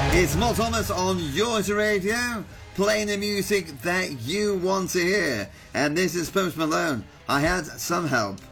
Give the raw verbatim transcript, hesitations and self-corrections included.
It's Mo Thomas on Yours Radio, playing the music that you want to hear. And this is Post Malone. I had some help.